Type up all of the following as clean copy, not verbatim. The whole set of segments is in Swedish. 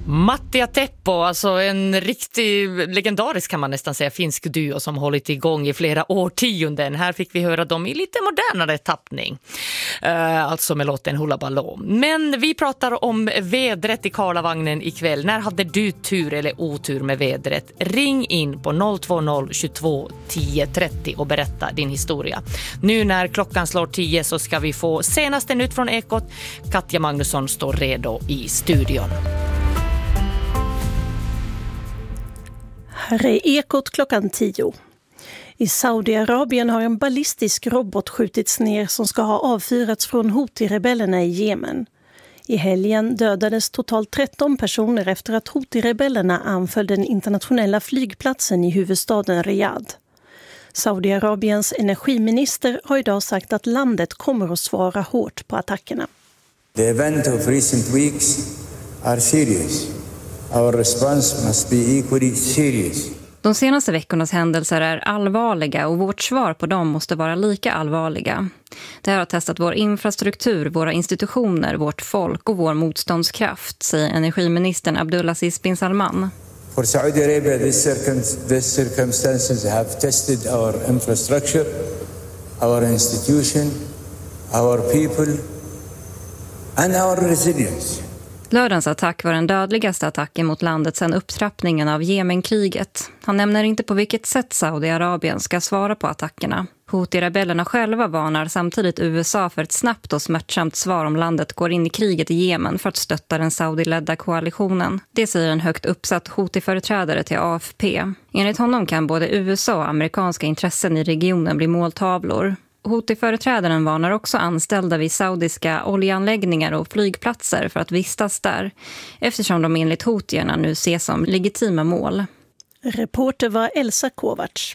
Matti ja Teppo, alltså en riktig legendarisk kan man nästan säga finsk duo som hållit igång i flera årtionden. Här fick vi höra dem i lite modernare tappning, alltså med låten Hula Baloo. Men vi pratar om vädret i Karlavagnen ikväll. När hade du tur eller otur med vädret? Ring in på 020 22 10 30 och berätta din historia. Nu när klockan slår 10 så ska vi få senaste nytt från Ekot. Katja Magnusson står redo i studion. Här är Ekot klockan 10. I Saudiarabien har en ballistisk robot skjutits ner som ska ha avfyrats från Houthi-rebellerna i Jemen. I helgen dödades totalt 13 personer efter att Houthi-rebellerna anföll den internationella flygplatsen i huvudstaden Riyadh. Saudiarabiens energiminister har idag sagt att landet kommer att svara hårt på attackerna. The event of recent weeks are serious. Our response must be equally serious. De senaste veckornas händelser är allvarliga och vårt svar på dem måste vara lika allvarliga. Det här har testat vår infrastruktur, våra institutioner, vårt folk och vår motståndskraft, säger energiministern Abdulaziz bin Salman. For Saudi Arabia, these circumstances have tested our infrastructure, our institution, our people and our resilience. Lördagens attack var den dödligaste attacken mot landet sedan upptrappningen av Jemenkriget. Han nämner inte på vilket sätt Saudiarabien ska svara på attackerna. Houthi-rebellerna själva varnar samtidigt USA för ett snabbt och smärtsamt svar om landet går in i kriget i Jemen för att stötta den Saudi-ledda koalitionen. Det säger en högt uppsatt Houthi-företrädare till AFP. Enligt honom kan både USA och amerikanska intressen i regionen bli måltavlor. Houthi-företrädaren varnar också anställda vid saudiska oljeanläggningar och flygplatser för att vistas där, eftersom de enligt Houthierna nu ses som legitima mål. Reporter var Elsa Kovacs.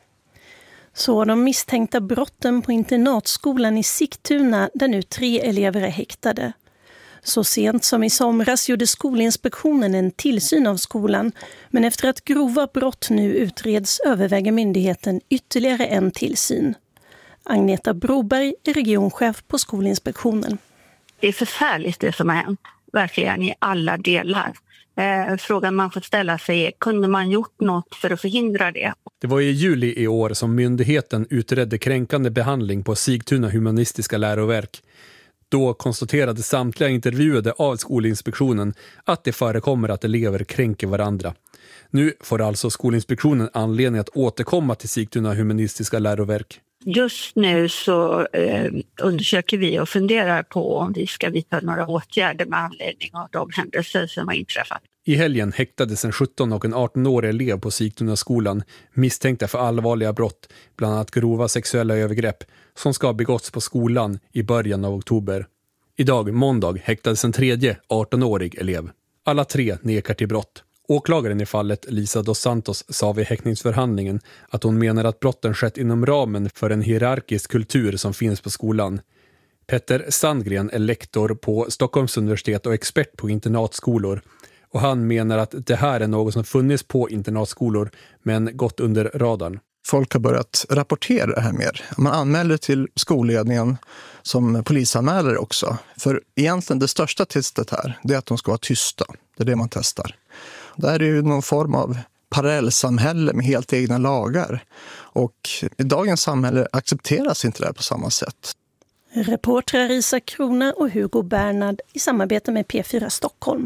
Så de misstänkta brotten på internatskolan i Sigtuna där nu 3 elever är häktade. Så sent som i somras gjorde Skolinspektionen en tillsyn av skolan, men efter att grova brott nu utreds överväger myndigheten ytterligare en tillsyn. Agneta Broberg är regionchef på Skolinspektionen. Det är förfärligt det som har hänt, verkligen i alla delar. Frågan man får ställa sig är, kunde man gjort något för att förhindra det? Det var i juli i år som myndigheten utredde kränkande behandling på Sigtuna humanistiska läroverk. Då konstaterade samtliga intervjuade av Skolinspektionen att det förekommer att elever kränker varandra. Nu får alltså Skolinspektionen anledning att återkomma till Sigtuna humanistiska läroverk. Just nu så undersöker vi och funderar på om vi ska vidta några åtgärder med anledning av de händelser som har inträffat. I helgen häktades en 17- och en 18-årig elev på Sigtuna skolan misstänkta för allvarliga brott, bland annat grova sexuella övergrepp, som ska ha begåtts på skolan i början av oktober. Idag, måndag, häktades en tredje 18-årig elev. Alla 3 nekar till brott. Åklagaren i fallet, Lisa dos Santos, sa vid häktningsförhandlingen att hon menar att brotten skett inom ramen för en hierarkisk kultur som finns på skolan. Petter Sandgren är lektor på Stockholms universitet och expert på internatskolor. Och han menar att det här är något som funnits på internatskolor men gått under radarn. Folk har börjat rapportera det här mer. Man anmäler till skolledningen som polisanmäler också. För egentligen det största testet här, det är att de ska vara tysta. Det är det man testar. Det är ju någon form av parallellsamhälle med helt egna lagar. Och i dagens samhälle accepteras inte det på samma sätt. Reportrar Isak Krona och Hugo Bernhard i samarbete med P4 Stockholm.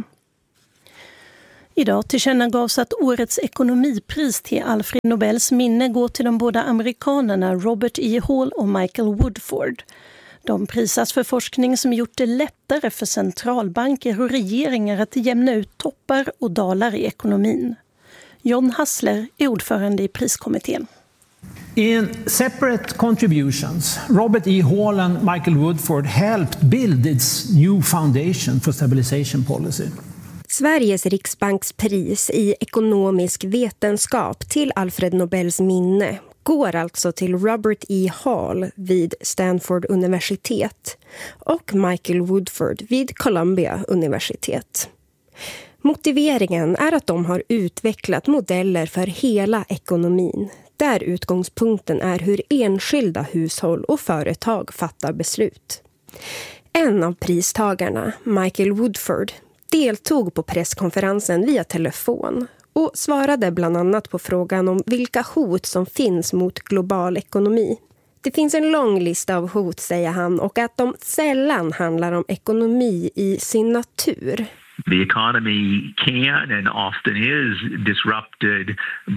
Idag tillkännagavs att årets ekonomipris till Alfred Nobels minne går till de båda amerikanerna Robert E. Hall och Michael Woodford. De prisas för forskning som gjort det lättare för centralbanker och regeringar att jämna ut toppar och dalar i ekonomin. John Hassler är ordförande i priskommittén. In separate contributions, Robert E. Hall and Michael Woodford helped build its new foundation for stabilization policy. Sveriges riksbankspris i ekonomisk vetenskap till Alfred Nobels minne går alltså till Robert E. Hall vid Stanford universitet och Michael Woodford vid Columbia universitet. Motiveringen är att de har utvecklat modeller för hela ekonomin, där utgångspunkten är hur enskilda hushåll och företag fattar beslut. En av pristagarna, Michael Woodford, deltog på presskonferensen via telefon och svarade bland annat på frågan om vilka hot som finns mot global ekonomi. Det finns en lång lista av hot, säger han, och att de sällan handlar om ekonomi i sin natur. The economy can and often is disrupted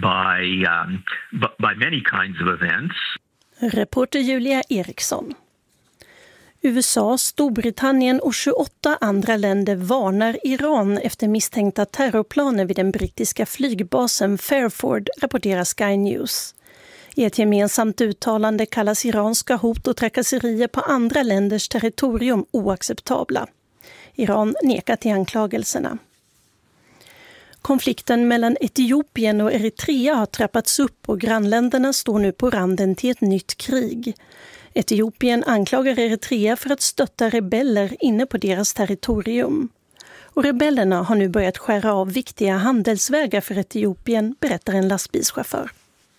by many kinds of events. Reporter Julia Eriksson. USA, Storbritannien och 28 andra länder varnar Iran efter misstänkta terrorplaner vid den brittiska flygbasen Fairford, rapporterar Sky News. I ett gemensamt uttalande kallas iranska hot och trakasserier på andra länders territorium oacceptabla. Iran nekar till anklagelserna. Konflikten mellan Etiopien och Eritrea har trappats upp och grannländerna står nu på randen till ett nytt krig. Etiopien anklagar Eritrea för att stötta rebeller inne på deras territorium. Och rebellerna har nu börjat skära av viktiga handelsvägar för Etiopien, berättar en lastbilschaufför.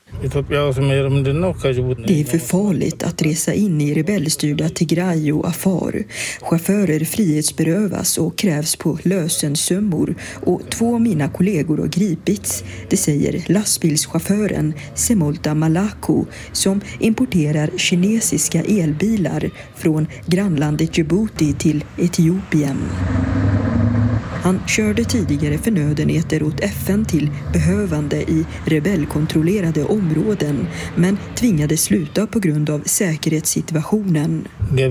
Det är för farligt att resa in i rebellstyrda Tigray och Afar. Chaufförer frihetsberövas och krävs på lösensummor och 2 av mina kollegor har gripits. Det säger lastbilschauffören Semolta Malako som importerar kinesiska elbilar från grannlandet Djibouti till Etiopien. Han körde tidigare förnödenheter åt FN till behövande i rebellkontrollerade områden men tvingades sluta på grund av säkerhetssituationen.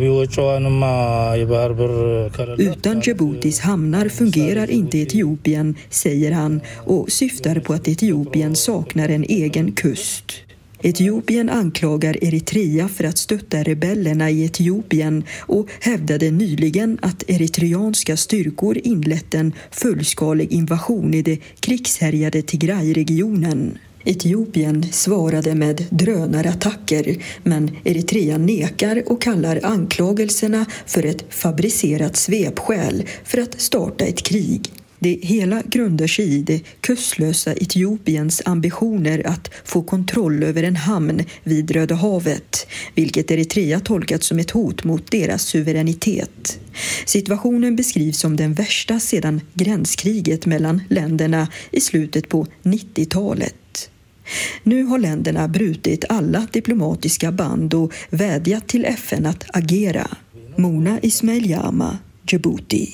Utan Djiboutis hamnar fungerar inte Etiopien, säger han, och syftar på att Etiopien saknar en egen kust. Etiopien anklagar Eritrea för att stötta rebellerna i Etiopien och hävdade nyligen att eritreanska styrkor inlett en fullskalig invasion i det krigshärjade Tigray-regionen. Etiopien svarade med drönarattacker, men Eritrea nekar och kallar anklagelserna för ett fabricerat svepskäl för att starta ett krig. Det hela grundar sig i det kustlösa Etiopiens ambitioner att få kontroll över en hamn vid Röda havet, vilket Eritrea tolkat som ett hot mot deras suveränitet. Situationen beskrivs som den värsta sedan gränskriget mellan länderna i slutet på 90-talet. Nu har länderna brutit alla diplomatiska band och vädjat till FN att agera. Mona Ismail-Yama, Djibouti.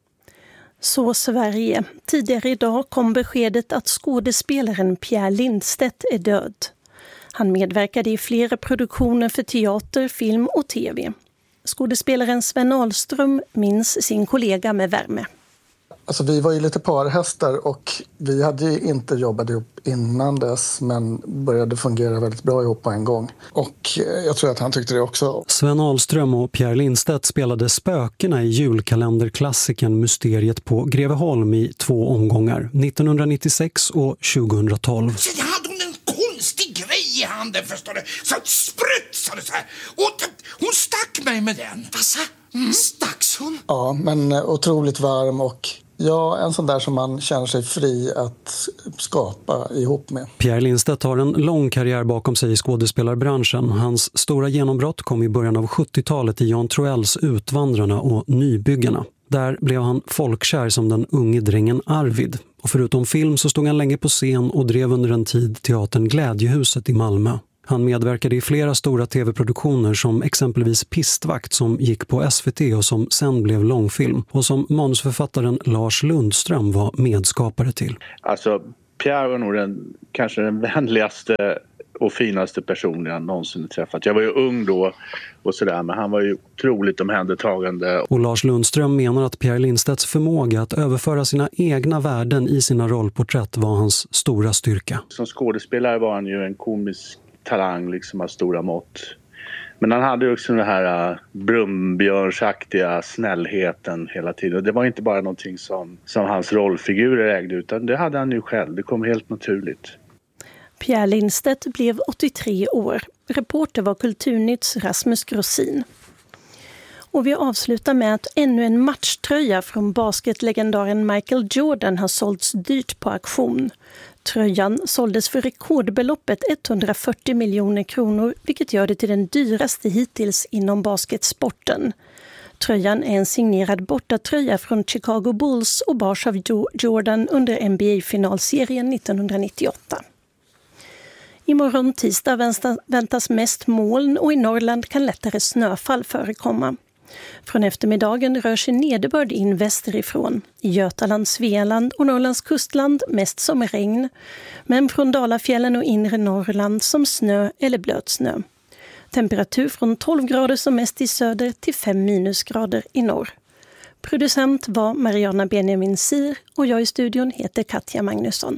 Så Sverige. Tidigare idag kom beskedet att skådespelaren Pierre Lindstedt är död. Han medverkade i flera produktioner för teater, film och tv. Skådespelaren Sven Ahlström minns sin kollega med värme. Alltså, vi var ju lite parhästar och vi hade ju inte jobbat ihop innan dess men började fungera väldigt bra ihop på en gång. Och jag tror att han tyckte det också. Sven Ahlström och Pierre Lindstedt spelade spökena i julkalenderklassikern Mysteriet på Greveholm i 2 omgångar, 1996 och 2012. Så jag hade en konstig grej i handen, förstår du, så sprutsade så här. Och hon stack mig med den. Vad stacks hon? Ja, men otroligt varm och ja, en sån där som man känner sig fri att skapa ihop med. Pierre Lindstedt har en lång karriär bakom sig i skådespelarbranschen. Hans stora genombrott kom i början av 70-talet i Jan Troells Utvandrarna och Nybyggarna. Där blev han folkkär som den unge drängen Arvid. Och förutom film så stod han länge på scen och drev under en tid teatern Glädjehuset i Malmö. Han medverkade i flera stora tv-produktioner som exempelvis Pistvakt som gick på SVT och som sen blev långfilm och som manusförfattaren Lars Lundström var medskapare till. Alltså Pierre var nog kanske den vänligaste och finaste personen jag någonsin träffat. Jag var ju ung då och sådär, men han var ju otroligt omhändertagande. Och Lars Lundström menar att Pierre Lindstedts förmåga att överföra sina egna värden i sina rollporträtt var hans stora styrka. Som skådespelare var han ju en komisk talang liksom av stora mått. Men han hade ju också den här brumbjörnsaktiga snällheten hela tiden. Det var inte bara någonting som hans rollfigurer ägde, utan det hade han ju själv. Det kom helt naturligt. Pierre Lindstedt blev 83 år. Reporter var Kulturnytts Rasmus Grossin. Och vi avslutar med att ännu en matchtröja från basketlegendaren Michael Jordan har sålts dyrt på auktion. Tröjan såldes för rekordbeloppet 140 miljoner kronor, vilket gör det till den dyraste hittills inom basketsporten. Tröjan är en signerad bortatröja från Chicago Bulls och bars av Jordan under NBA-finalserien 1998. Imorgon tisdag väntas mest moln och i Norrland kan lättare snöfall förekomma. Från eftermiddagen rör sig nederbörd in västerifrån. I Götaland, Svealand och Norrlands kustland mest som regn. Men från Dalafjällen och inre Norrland som snö eller blötsnö. Temperatur från 12 grader som mest i söder till 5 minusgrader i norr. Producent var Mariana Benjamin Sir och jag i studion heter Katja Magnusson.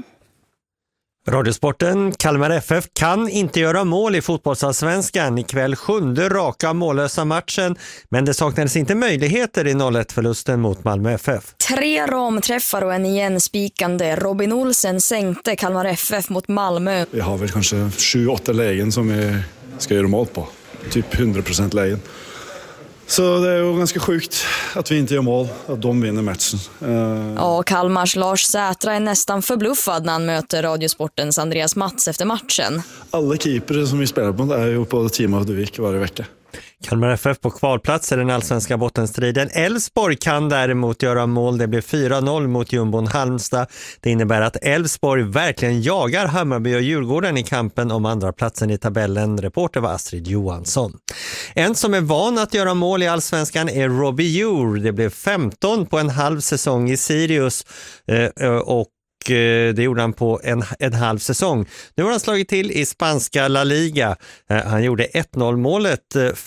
Radiosporten, Kalmar FF kan inte göra mål i fotbollsallsvenskan. Ikväll 7:e raka mållösa matchen, men det saknades inte möjligheter i 0-1-förlusten mot Malmö FF. 3 ramträffar och en igen spikande. Robin Olsen sänkte Kalmar FF mot Malmö. Vi har väl kanske 7-8 lägen som vi ska göra mål på. Typ 100% lägen. Så det är ju ganska sjukt att vi inte gör mål, att de vinner matchen. Ja, Kalmars Lars Sätra är nästan förbluffad när han möter Radiosportens Andreas Mats efter matchen. Alla keepere som vi spelar på är ju på Team of the Week varje vecka. Kalmar FF på kvalplats i den allsvenska bottenstriden. Elfsborg kan däremot göra mål. Det blir 4-0 mot Jumbon Halmstad. Det innebär att Elfsborg verkligen jagar Hammarby och Djurgården i kampen om andra platsen i tabellen. Reporter var Astrid Johansson. En som är van att göra mål i allsvenskan är Robbie Djur. Det blev 15 på en halv säsong i Sirius och det gjorde han på en halv säsong. Nu har han slagit till i spanska La Liga. Han gjorde 1-0 målet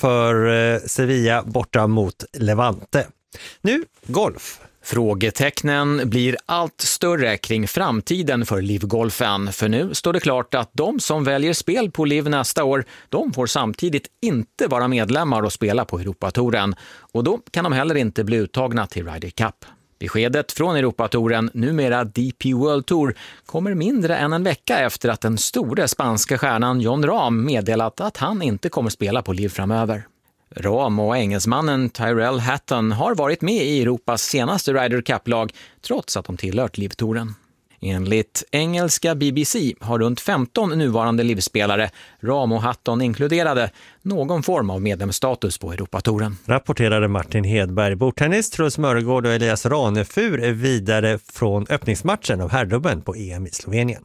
för Sevilla borta mot Levante. Nu golf. Frågetecknen blir allt större kring framtiden för LIV-golfen. För nu står det klart att de som väljer spel på LIV nästa år, de får samtidigt inte vara medlemmar och spela på Europatouren. Och då kan de heller inte bli uttagna till Ryder Cup. Beskedet från Europatouren, numera DP World Tour, kommer mindre än en vecka efter att den stora spanska stjärnan Jon Rahm meddelat att han inte kommer spela på LIV framöver. Rahm och engelsmannen Tyrell Hatton har varit med i Europas senaste Ryder Cup-lag trots att de tillhört LIV-touren. Enligt engelska BBC har runt 15 nuvarande LIV-spelare, Rahm och Hatton inkluderade, någon form av medlemsstatus på Europatouren. Rapporterade Martin Hedberg. Bordtennis, Truls Mörgård och Elias Ranefur är vidare från öppningsmatchen av herrdubben på EM i Slovenien.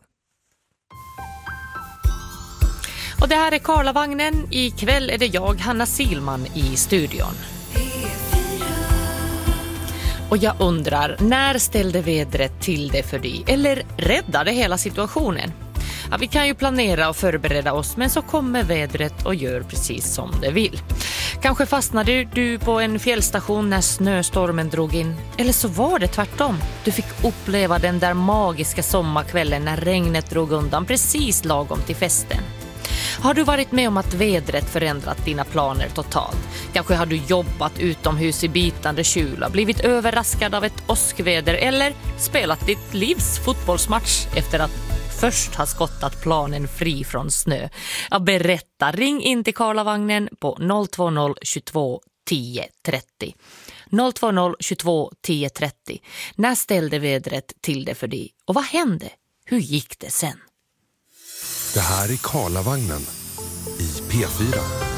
Och det här är Karlavagnen. Ikväll är det jag, Hanna Silman, i studion. Och jag undrar, när ställde vädret till det för dig? Eller räddade hela situationen? Ja, vi kan ju planera och förbereda oss, men så kommer vädret och gör precis som det vill. Kanske fastnade du på en fjällstation när snöstormen drog in. Eller så var det tvärtom. Du fick uppleva den där magiska sommarkvällen när regnet drog undan precis lagom till festen. Har du varit med om att vädret förändrat dina planer totalt? Kanske har du jobbat utomhus i bitande kyla, blivit överraskad av ett åskväder eller spelat ditt livs fotbollsmatch efter att först ha skottat planen fri från snö. Ja, berätta, ring in till Karlavagnen på 020 22 10 30. 020 22 10 30. När ställde vädret till det för dig? Och vad hände? Hur gick det sen? Det här är Karlavagnen i P4.